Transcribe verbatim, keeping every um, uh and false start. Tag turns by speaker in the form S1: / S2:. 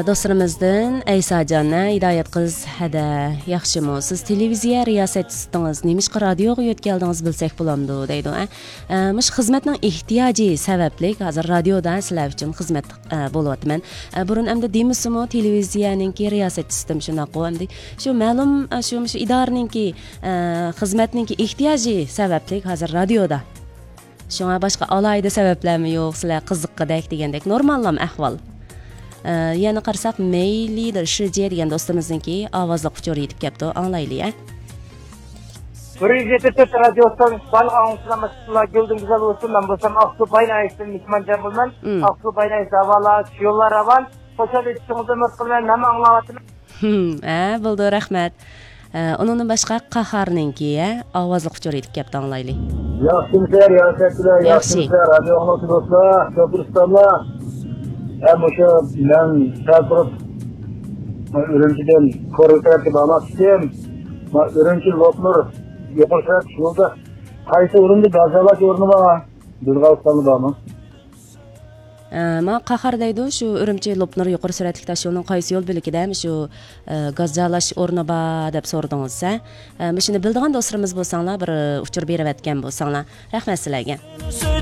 S1: do'stlarimizdan Aysajondan Hidoyat qiz hada yaxshimi siz televiziya riyosatchisisingiz nemishqa radioga yetkeldingiz bilsak bo'lamdi deydi. Mush xizmatning ehtiyoji sababli hozir radiodan sizlar uchun xizmat bo'lyapman. Burun endi demisimi televiziyaninki riyosatchisidim shunaqa endi shu ma'lum shu shu idoraninki xizmatninki ehtiyoji sababli hozir radioda. Shunga boshqa alayda sabablarmi yo'q sizlar qiziqqidek degandek normallam ahvol. Yana qarasak Mayli Shije degan do'stimizninki ovozli uchur yetib kelibdi, anglaylik.
S2: bir yuz yetmish to'rt radiodan baliq anonslar gördüm güzel olsun. Ben bo'lsam Aqsu Baynayev'in Mihmancan bulman. Aqsu Baynayev zavala yollar avan. Hoşal etişimizni umid qilman, nima anglayapman?
S1: Ha, bo'ldi, rahmat. Onun boshqa Qaharninki, ovozli uchur yetib kelibdi, anglaylik.
S3: Yaxshimisiz, riyosatchilar, yaxshimisiz, radio anonsi do'stlar, ko'pristonlar. Hem şu ben Serpros ürüncüden korkuyarak bağlamıştım. Ürüncü Loknur yapışarak şurada kayısı ürüncü gazalak yorunu var. Dırgavstanlı bağlı.
S1: Ma Qahar deydi şu Ürümçi Lopnur yuqori suratli tashuning qaysi yo'l bilikidami shu gazjalash o'rni bor deb so'radingiz. Shuni bildigan do'stlarimiz bo'lsanglar bir uchur berib aytgan bo'lsanglar. Rahmat sizlarga.